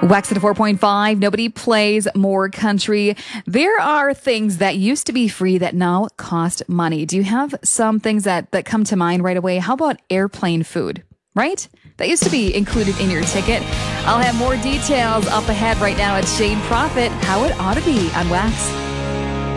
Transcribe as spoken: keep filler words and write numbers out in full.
Wax at four point five. Nobody plays more country. There are things that used to be free that now cost money. Do you have some things that, that come to mind right away? How about airplane food, right? That used to be included in your ticket. I'll have more details up ahead right now at Shane Profit, how it ought to be on Wax.